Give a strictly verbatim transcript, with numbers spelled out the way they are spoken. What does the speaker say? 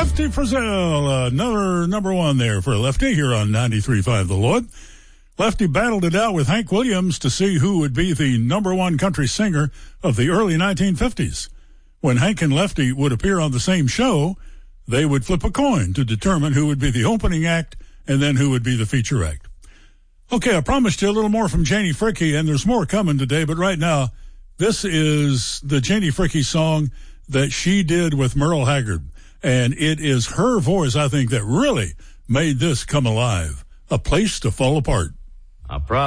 Lefty Frizzell, another number one there for Lefty here on ninety-three point five The Lord. Lefty battled it out with Hank Williams to see who would be the number one country singer of the early nineteen fifties. When Hank and Lefty would appear on the same show, they would flip a coin to determine who would be the opening act and then who would be the feature act. Okay, I promised you a little more from Janie Fricke, and there's more coming today, but right now, this is the Janie Fricke song that she did with Merle Haggard. And it is her voice, I think, that really made this come alive. A Place to Fall Apart. I pro-